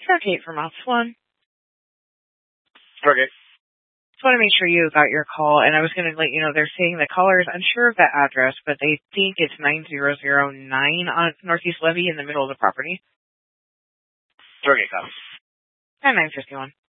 Stargate for Mouse One. Okay. Just want to make sure you got your call, and I was going to let you know they're saying the caller is unsure of the address, but they think it's 9009 on Northeast Levy in the middle of the property. Okay, copy. And 951.